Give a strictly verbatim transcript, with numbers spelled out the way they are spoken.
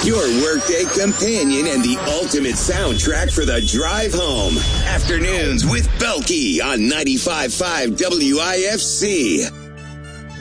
Your workday companion and the ultimate soundtrack for the drive home. Afternoons with Belky on ninety-five point five W I F C.